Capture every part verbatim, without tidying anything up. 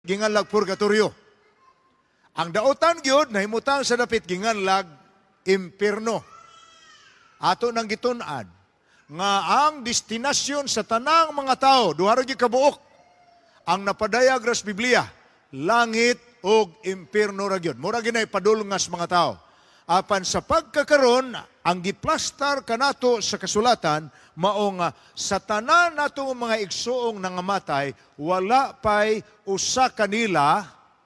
ginganlag purgatorio. Ang daotan gyud nahimutang sa dapit ginganlag impierno. Ato nang gitun-an nga ang destinasyon sa tanang mga tao duha ra gyud kabuok ang napadayag ras Biblia, langit ug impierno ra gyud. Mura ginay padulngas mga tao. Apan sa pagkakaron ang giplastar kanato sa kasulatan mao nga sa tanan natong mga igsuong nangamatay wala pay usa kanila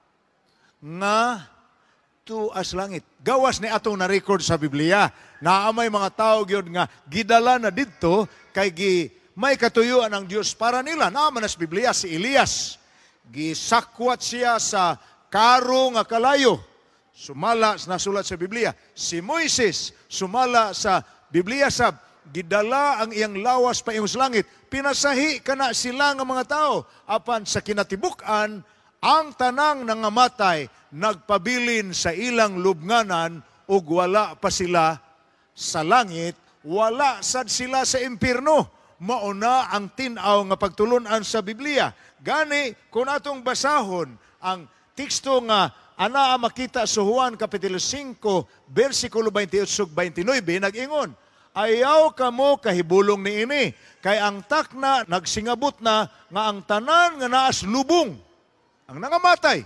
nga tuas langit. Gawas ni atong na-record sa Biblia. Naamay mga tao gyud nga gidala na didto kay gi may katuyuan ang Dios para nila. Naaman sa Biblia si Elias. Gisakwat siya sa karo nga kalayo. Sumala nasulat sa Biblia. Si Moises sumala sa Biblia sab gidala ang iyang lawas pa iyong langit. Pinasahi kana sila nga mga tao. Apan sa kinatibuk-an ang tanang nangamatay nagpabilin sa ilang lubnganan ug wala pa sila sa langit, wala sad sila sa impierno. Mauna ang tin-aw nga pagtulunan sa Biblia. Gani kung atong basahon ang teksto nga anaa makita sa Juan kapitulo five bersikulo twenty-eight ug twenty-nine nag-ingon, ayaw kamo kahibulong niini kay ang takna nagsingabot na nga ang tanan nga naas lubong ang nangamatay.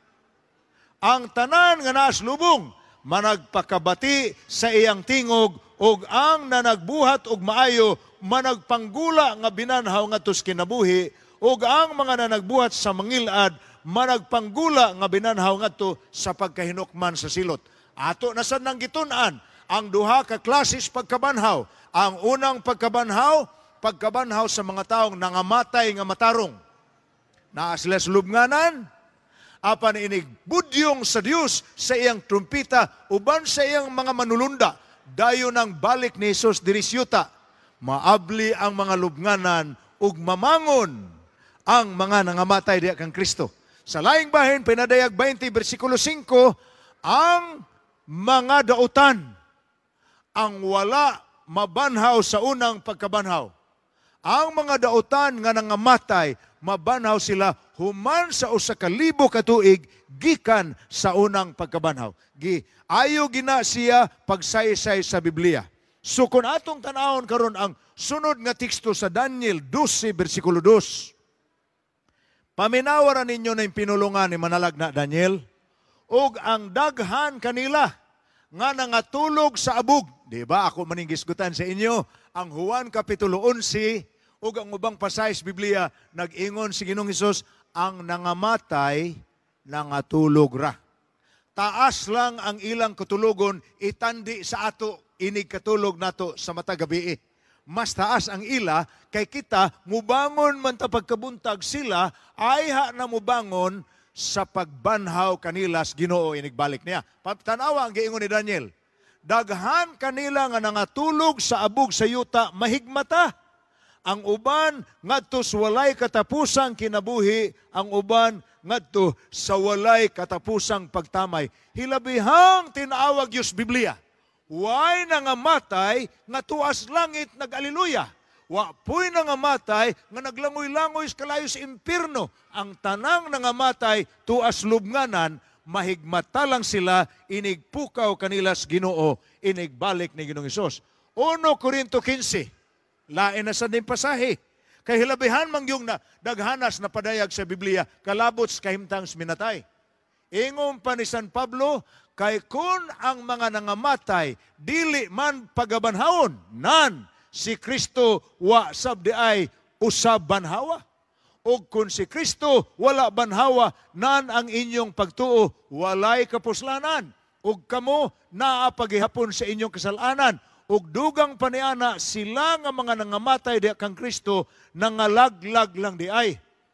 Ang tanan nga naas lubong managpakabati sa iyang tingog ug ang nanagbuhat og maayo managpanggula nga binanhaw ngadto sa kinabuhi ug ang mga nanagbuhat sa mangilad managpanggula nga binanhaw ngadto sa pagkahinukman sa silot. Ato na sad nang gitun-an ang duha ka klases pagkabanhaw. Ang unang pagkabanhaw, pagkabanhaw sa mga taong nangamatay nga matarong. Naa sila sa lubnganan, apan inig budyong sa Dios sa iyang trumpita uban sa iyang mga manulunda. Dayon ang balik ni Jesus diri siyuta. Maabli ang mga lubnganan ug mamangon ang mga nangamatay diha kang Kristo. Sa laing bahin pinadayag twenty bersikulo five, ang mga dautan ang wala mabanhaw sa unang pagkabanhaw. Ang mga dautan nga nangamatay mabanhaw sila human sa usa ka libo ka tuig gikan sa unang pagkabanhaw. Gi ayo gina siya pagsaysay sa Biblia. So kung atong tan-awon karon ang sunod nga teksto sa Daniel twelve bersikulo two. Paminawaran ninyo na yung pinulungan ni manalag na Daniel ug ang daghan kanila nga nangatulog sa abog. Di ba ako maninggisgutan sa inyo ang Juan kapitulo eleven ug ang ubang pasay sa Biblia nag-ingon si Ginoong Hesus ang nangamatay nangatulog ra. Taas lang ang ilang katulogon itandi sa ato inig katulog nato sa mata gabi. Mas taas ang ila kay kita mubangon man ta pagkabuntag sila ay ha na mubangon sa pagbanhaw kanila sa Ginoo inigbalik niya. Tanawa ang giingon ni Daniel. Daghan kanila nga nangatulog sa abog sa yuta mahigmata. Ang uban ngadto sa walay katapusang kinabuhi, ang uban ngadto sa walay katapusang pagtamay. Hilabihang tinawag Diyos Biblia. Way nangamatay nga tuas langit nag-aliluya. Wa po'y nangamatay nga naglangoy-langoy sa kalayo sa impierno. Ang tanang nangamatay tuas lubnganan, mahigmata lang sila, inigpukaw kanila sa Ginoo, inigbalik ni Ginoong Hesus. Uno Korinto fifteen, lain na sa din pasahe. Kay hilabihan man yung na, daghanas na padayag sa Biblia, kalabot sa kahimtang minatay. Ingon pa ni San Pablo, kay kun ang mga nangamatay, dili man pagabanhawon, nan, si Kristo wa sabdi ay usab banhawa. O kung si Kristo wala banhawa, nan ang inyong pagtuo, walay kapuslanan. O kamo naapagihapon sa inyong kasalanan. O dugang paniana, sila nga mga nangamatay di kang Kristo, nangalaglag lang di ay.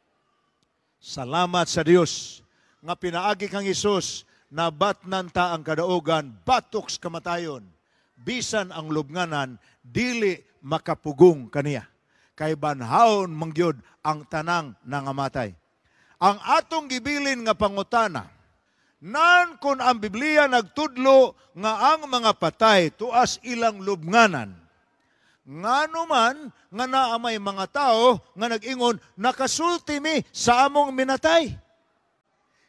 Salamat sa Dios nga pinaagi kang Hesus, nabatnan ta ang kadaugan, batoks kamatayon, bisan ang lubnganan, dili makapugong kaniya. Kay banhaon mangyod ang tanang nangamatay. Ang atong gibilin nga pangutana, nan kun ang Biblia nagtudlo nga ang mga patay tuas ilang lubnganan, ngano man nga naamay mga tao nga nag-ingon nakasulti mi sa among minatay.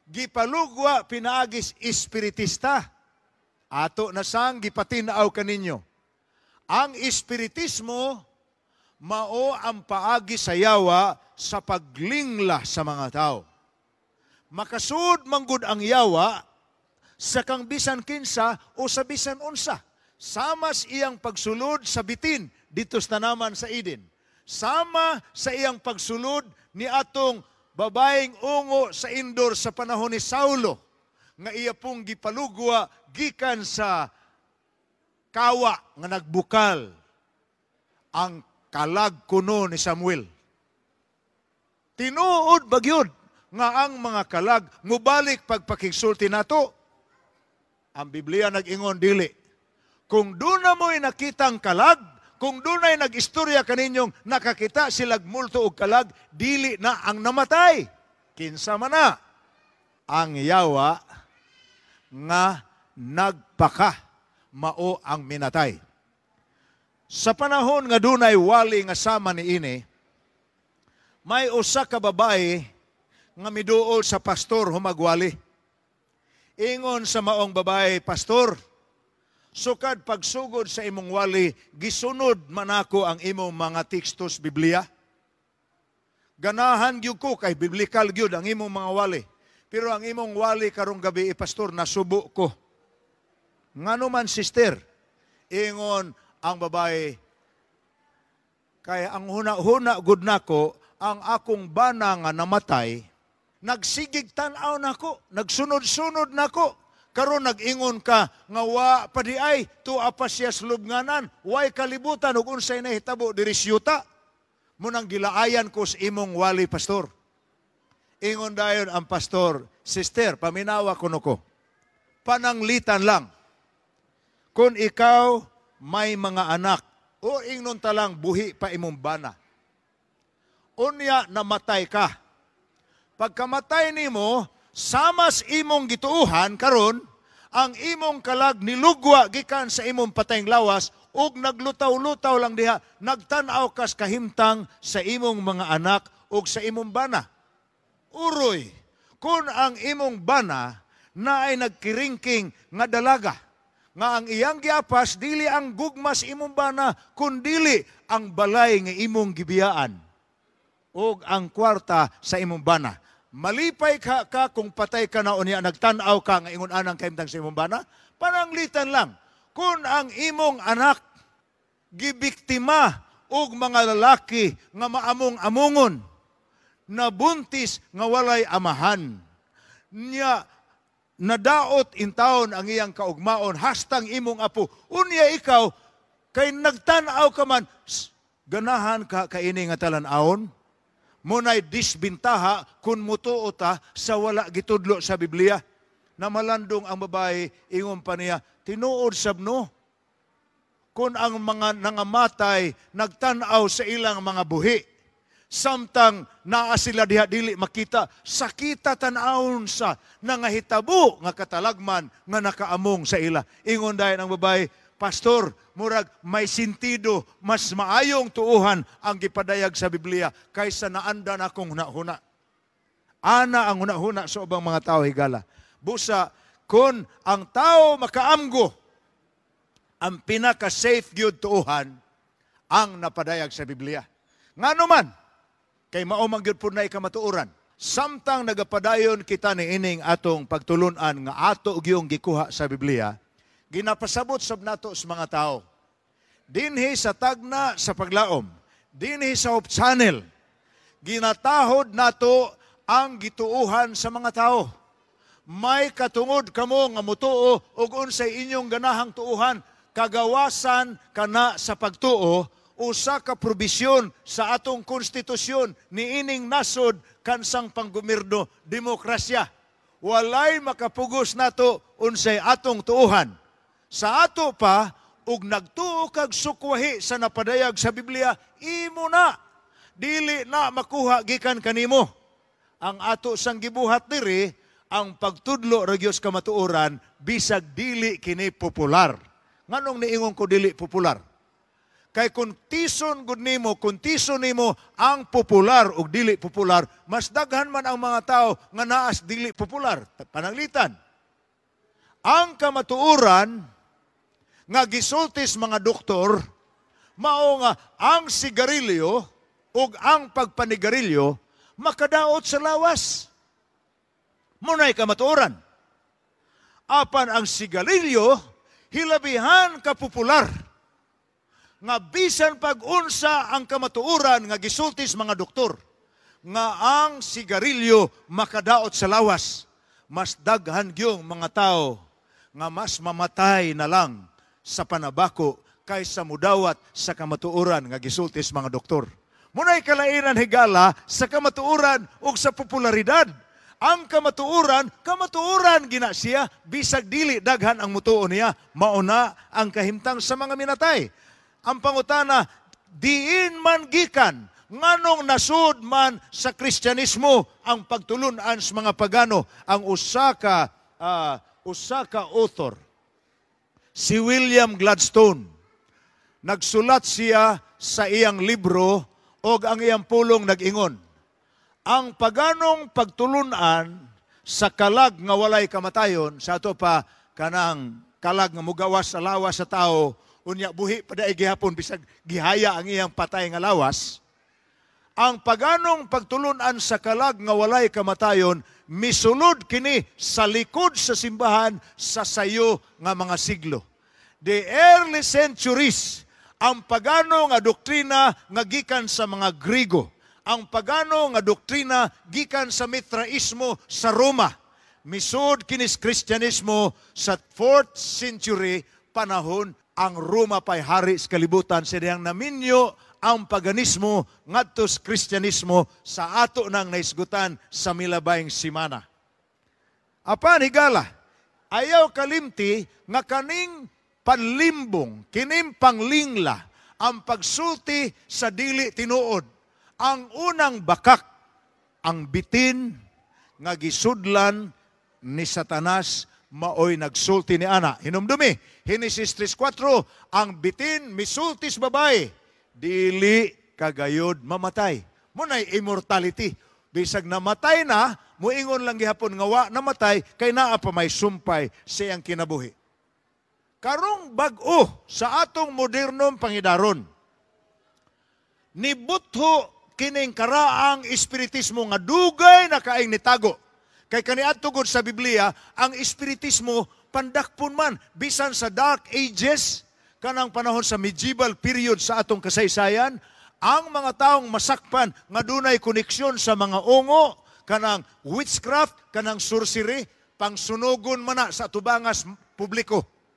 gipalugwa pinaagis espiritista. Ato na sang gipatinaaw kaninyo. Ang espiritismo mao ang paagi sa yawa sa paglingla sa mga tao. Makasud manggod ang yawa sa kang bisan kinsa o sa bisan unsa. Samas iyang pagsulod sa bitin dito sa tanaman sa Eden. Sama sa iyang pagsulod ni atong babaeng ungo sa Indor sa panahon ni Saulo, nga iya pong gipalugwa gikan sa kawa nga nagbukal ang kalag kuno ni Samuel. Tinuod bagyod nga ang mga kalag mubalik pagpakigsulti nato. Ang Biblia nag-ingon dili. Kung doon na mo'y nakitang kalag, kung doon ay nag-istorya kaninyong nakakita silag multo og kalag, dili na ang namatay. Kinsa man na ang yawa nga nagpaka mao ang minatay. Sa panahon nga dunay wali nga sama ni ini, may usa ka babae nga miduol sa pastor humagwali. Ingon sa maong babae, pastor, sukad pagsugod sa imong wali, gisunod man ako ang imong mga tekstos Biblia. Ganahan gyud ko kay biblikal gyud ang imong mga wali. Pero ang imong wali karong gabi, pastor, nasubo ko. Ngano man, sister? Ingon ang babae, kaya ang huna-huna gud nako, ang akong bana nga namatay, nagsigig tan-aw nako, nagsunod-sunod nako. Karon nag-ingon ka nga wa pa di ay tuwa pa siya sa lubnganan, way kalibutan ug unsay nahitabo diri siyuta. Munang gilaayan ko sa imong wali, pastor. Ingon dayon ang pastor, sister, paminawa kuno ko. Pananglitan lang. Kung ikaw may mga anak, o ingnon talang buhi pa imong bana, unya namatay ka. Pagkamatay nimo, samas imong gituuhan karon, ang imong kalag nilugwa gikan sa imong patayng lawas ug naglutaw-lutaw lang diha, nagtan-aw kas kahimtang sa imong mga anak ug sa imong bana. Uroy, kung ang imong bana na ay nagkiringking nga dalaga, nga ang iyang giapas dili ang gugmas imong bana, kundili ang balay nga imong gibiyaan ug ang kwarta sa imong bana. Malipay ka, ka kung patay ka na o niya, nagtanaw ka nga ingon anang kaimtang sa imong bana, pananglitan lang. Kung ang imong anak gibiktima og mga lalaki nga maamong-amongon, na buntis nga walay amahan, niya nadaot intawon ang iyang kaugmaon, hastang imong apo, unya ikaw, kay nagtanaw ka man, ganahan ka kaini nga talan-aon, muna'y disbintaha kung mutuo ta sa wala gitudlo sa Biblia. Na malandong ang babae, ingon pa niya, tinuod sabno. Kung ang mga nangamatay, nagtanaw sa ilang mga buhi, samtang naa sila diha dili makita, sakita tanawon sa nangahitabo nga katalagman nga nakaamong sa ila. Ingon dayon ang babae, pastor, murag may sentido, mas maayong tuuhan ang gipadayag sa Biblia kaysa naanda na akong hunahuna. Ana ang hunahuna sa ubang mga tao higala. Busa, kung ang tao makaamgo, ang pinaka-safe gyud tuuhan ang napadayag sa Biblia. Ngano man, kay maumang gyud pud na ikamatuoran. Samtang nagapadayon kita ni ining atong pagtulunan nga ato gyung gikuha sa Biblia, ginapasabot sab nato sa mga tao. Dinhi sa tagna sa paglaom, dinhi sa Hope Channel, ginatahod nato ang gituuhan sa mga tao. May katungod kamo nga mutuo ug unsay inyong ganahang tuuhan, kagawasan kana sa pagtuo, usa ka probisyon sa atong konstitusyon ni ining nasod kansang panggobyerno demokrasya. Walay makapugos nato unsay atong tuuhan. Sa ato pa, ug nagtuo kag sukwahi sa napadayag sa Biblia, imo na. Dili na makuha gikan kanimo. Ang ato sang gibuhat diri, ang pagtudlo ra gyud kamatuoran, bisag dili kini popular. Nganong niingon ko dili popular? Kay kung tison gud nimo, kung tison nimo ang popular o dili popular, mas daghan man ang mga tao nga naas dili popular. Pananglitan. Ang kamatuoran nga gisultis mga doktor, mao nga ang sigarilyo o ang pagpanigarilyo makadaot sa lawas. Munay kamatuoran. Apan ang sigarilyo, hilabihan ka popular. Nga bisan pag-unsa ang kamatuoran nga gisultis mga doktor, nga ang sigarilyo makadaot sa lawas, mas daghan gyung mga tao nga mas mamatay na lang sa panabako kaysa mudawat sa kamatuoran nga gisultis mga doktor. Munay kalainan higala sa kamatuoran ug sa popularidad. Ang kamatuoran, kamatuoran gina siya, bisag dili daghan ang mutuo niya, mauna ang kahimtang sa mga minatay. Ang pangutana, diin man gikan, nganong nasud man sa Kristyanismo ang pagtulunan sa mga pagano. Ang usaka, uh, usaka author, si William Gladstone, nagsulat siya sa iyang libro o ang iyang pulong nag-ingon, ang paganong pagtulunan sa kalag nga walay kamatayon, sa ato pa kanang kalag nga mugawas sa lawas sa tao, unya buhi pada gihapon bisag gihaya ang iyang patay nga lawas. Ang paganong pagtulunan sa kalag nga walay kamatayon, misulod kini sa likod sa simbahan sa sayo nga mga siglo. The early centuries, ang pagano nga doktrina nga gikan sa mga Grigo, ang pagano nga doktrina gikan sa Mitraismo sa Roma, misud kinis Kristyanismo sa fourth century panahon. Ang Roma pa'y hari sa kalibutan, sidayang naminyo ang paganismo ngadto sa Kristyanismo sa ato nang naisgutan sa milabayng simana. Apan higala, ayaw kalimti nga kaning panlimbong, kining panglingla, ang pagsulti sa dili tinuod. Ang unang bakak, ang bitin nga gisudlan ni Satanas, maoy nagsulti ni ana. Hinumdumi, Genesis three four, ang bitin misultis babae, dili kagayod mamatay. Munay immortality. Bisag namatay na, muingon lang gihapon nga wa namatay, kay naa pa may sumpay siyang kinabuhi. Karong bag-o sa atong modernong pangidaron, nibutho kining karaang espiritismo nga dugay na kaing nitago. Kay kaniadto gud sa Biblia, ang espiritismo pandakpon man bisan sa dark ages, kanang panahon sa medieval period sa atong kasaysayan, ang mga taong masakpan nga dunay koneksyon sa mga ungo, kanang witchcraft, kanang sorcery, pangsunugon man na sa tubangas publiko.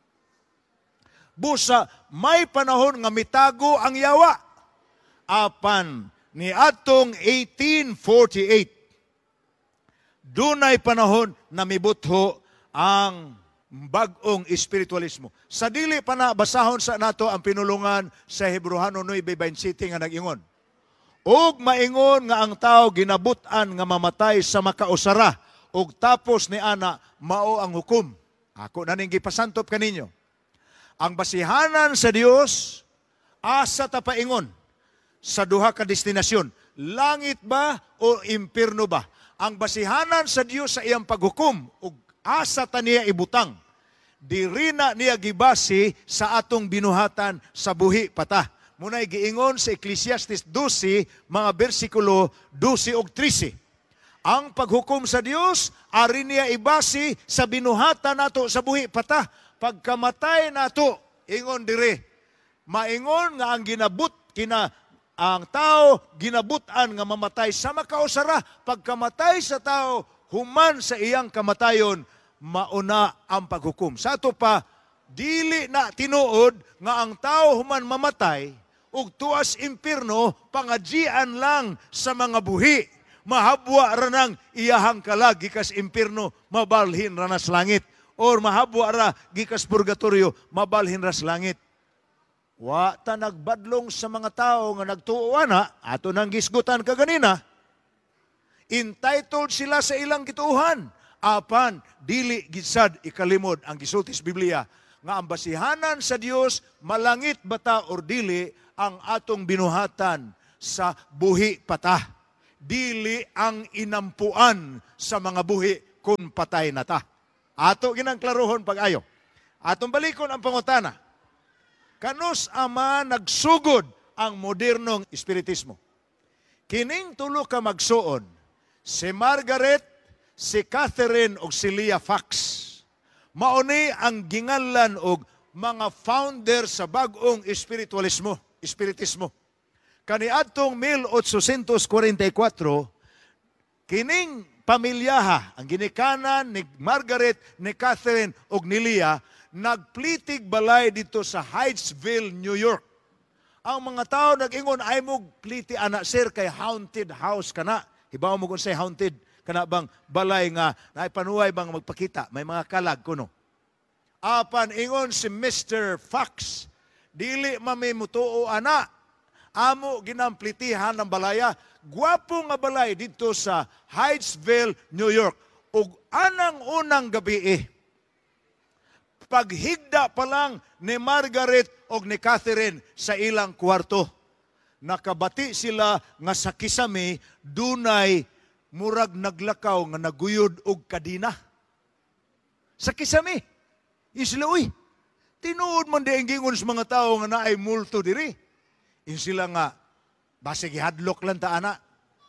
Busa, may panahon nga mitago ang yawa. Apan ni atong eighteen forty-eight, dunay panahon na mibutho ang bag-ong espiritualismo. Sa dili pa na basahon sa nato ang pinulungan sa Hebreano nine twenty nga nag-ingon, ug maingon nga ang tao ginabutan nga mamatay sa makausara, ug tapos ni ana mao ang hukom. Ako na ning gipasantop kaninyo. Ang basihanan sa Dios asa ta paingon sa duha ka destinasyon, langit ba o impierno ba? Ang basihanan sa Dios sa iyang paghukom ug asa ta niya ibutang, diri na niya gibasi sa atong binuhatan sa buhi pata. Munay giingon sa Ecclesiastes twelve, mga bersikulo twelve ug thirteen. Ang paghukom sa Dios ari niya ibasi sa binuhatan nato sa buhi pata. Pagkamatay nato, ingon diri, maingon nga ang ginabut kina ang tao ginabutan nga mamatay sa makausara. Pagkamatay sa tao, human sa iyang kamatayon, mauna ang paghukom. Sa ato pa, dili na tinuod nga ang tao human mamatay, ug tuas impierno, pangadjian lang sa mga buhi. Mahabwa ra nang iyahang kalag, gikas impierno, mabalhin ra nas langit. Or mahabwa ra, gikas purgatorio, mabalhin ra sa langit. Wa ta nagbadlong sa mga tao nga nagtuo ana, ato nang gisgutan kaganina. Entitled sila sa ilang gituuhan. Apan, dili gisad ikalimod ang gisultis Biblia nga ang basihanan sa Dios malangit bata or dili, ang atong binuhatan sa buhi pata. Dili ang inampuan sa mga buhi kung patay na ta. Ato ginang klarohon pag-ayo. Atong balikon ang pangutana. Kanus ama nagsugod ang modernong espiritismo? Kining tulo ka magsuon, si Margaret, si Catherine o si Leah Fox. Mauni ang ginganlan og mga founder sa bag-ong espiritualismo, espiritismo. Kaniadtong eighteen forty-four, kining pamilyaha, ang ginikanan ni Margaret, ni Catherine o ni Leah, nagplitig balay dito sa Hydesville, New York. Ang mga tao nag-ingon, ay mo pliti anak sir kay haunted house kana. Hibaw mo kung say haunted, kana bang balay nga, na panuway bang magpakita, may mga kalag kuno. Apan ingon si Mister Fox, dili mamimutuo ana, amo ginamplitihan ng balaya, gwapo nga balay dito sa Hydesville, New York. Ug anang unang gabi eh, paghigda pa lang ni Margaret o ni Catherine sa ilang kwarto, nakabati sila nga sa kisame, dunay murag naglakaw nga naguyod og kadina. Sa kisame. Isla, uy, tinuod man di ang gingon sa mga tao nga naay multo diri. Yung sila nga, base gihadlok lang ta ana.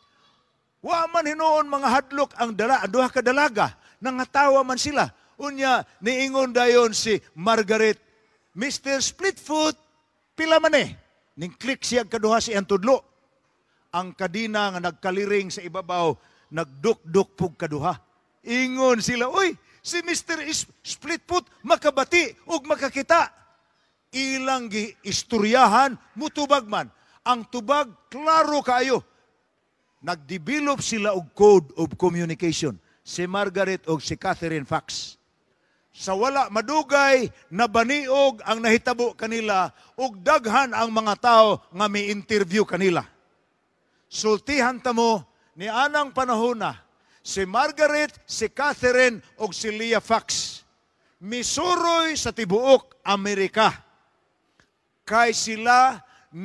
Wa man hinuon mga hadlok ang dala, duha ka dalaga, nangatawa man sila. Unya, niingon dayon si Margaret, Mister Splitfoot, pila man eh. Ning click siya kaduha si Antudlo. Ang kadina nga nagkaliring sa ibabaw, nagduk-duk pug kaduha. Ingon sila, uy, si Mister Splitfoot makabati ug makakita. Ilang giistoryahan, mutubag man. Ang tubag, klaro kaayo. Nagdevelop sila og code of communication. Si Margaret o si Catherine Fox. Sa wala madugay, nabaniog ang nahitabo kanila ug daghan ang mga tao nga mi-interview kanila. Sultihan ta mo ni anang panahona, si Margaret, si Catherine o si Leah Fox misuroy sa tibuok Amerika. Kay sila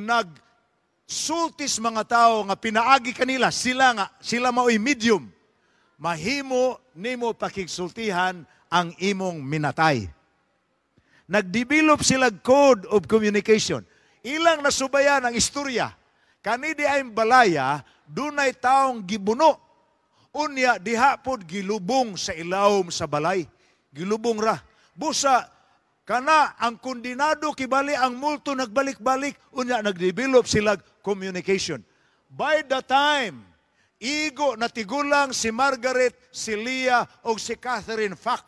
nagsultis mga tao nga pinaagi kanila, sila nga, sila mao'y medium. Mahimo nimo pakigsultihan ang imong minatay. Nagdevelop sila code of communication. Ilang nasubayan ang istorya. Kani di ay balaya, dunay taong gibuno. Unya diha pod gilubong sa ilawom sa balay. Gilubong ra. Busa, kana ang kondinado kibali ang multo nagbalik-balik. Unya nagdevelop sila communication. By the time igo natigulang si Margaret, si Leah o si Catherine Fox,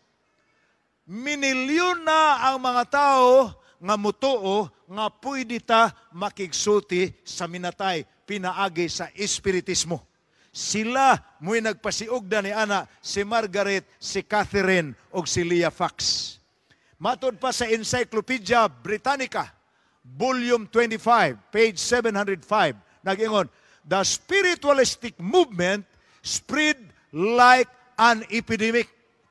minilyon na ang mga tao nga mutuo nga pwede ta makigsulti sa minatay pinaagi sa espiritismo. Sila mo'y nagpasiugda ni ana si Margaret, si Catherine o si Leah Fox. Matod pa sa Encyclopedia Britannica, Volume twenty-five, page seven hundred five, nag-ingon, the spiritualistic movement spread like an epidemic.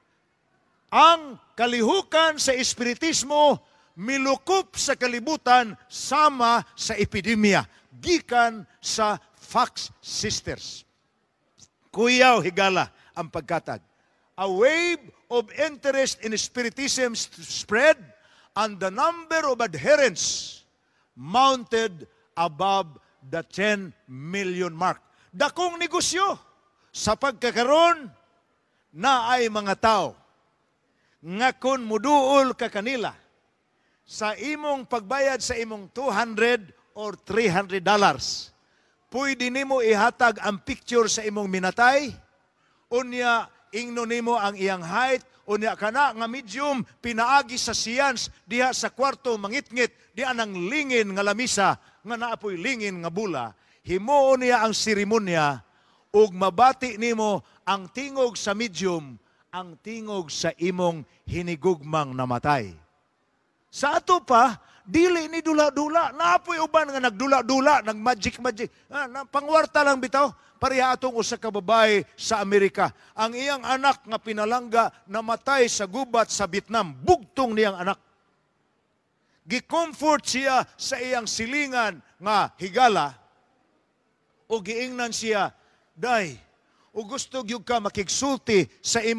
Ang kalihukan sa espiritismo milukop sa kalibutan sama sa epidemya gikan sa Fox sisters. Kuyaw higala ang pagkatag. A wave of interest in spiritism spread and the number of adherents mounted above the ten million mark. Dakong negosyo sa pagkakaroon na ay mga tao nga kun muduol ka kanila sa imong pagbayad sa imong two hundred or three hundred dollars, pwede nimo ihatag ang picture sa imong minatay, unya ingno nimo ang iyang height, unya kana nga medium pinaagi sa science diha sa kwarto mangitngit di anang lingin nga lamisa nga naapoy lingin nga bula, himuon niya ang seremonya ug mabati nimo ang tingog sa medium, ang tingog sa imong hinigugmang namatay. Sa ato pa, dili ni dula-dula, naapoy uban nga nagdula-dula, nag-magic-magic, ah, pangwarta lang bitaw, pareha atong usa ka babae sa Amerika. Ang iyang anak nga pinalangga namatay sa gubat sa Vietnam, bugtong niyang anak. gi-comfort siya sa iyang silingan nga higala, o giingnan siya, day, o gusto gyud ka makigsulti sa